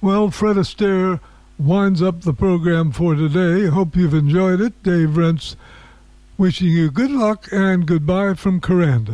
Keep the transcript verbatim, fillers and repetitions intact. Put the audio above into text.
Well, Fred Astaire winds up the program for today. Hope you've enjoyed it. Dave Rentz wishing you good luck and goodbye from Coranda.